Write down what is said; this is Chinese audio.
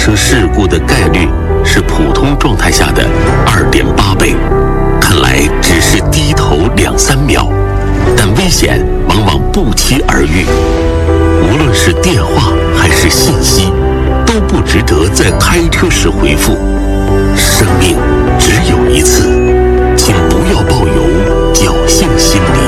生事故的概率是普通状态下的2.8倍。看来只是低头2-3秒，但危险往往不期而遇。无论是电话还是信息，都不值得在开车时回复，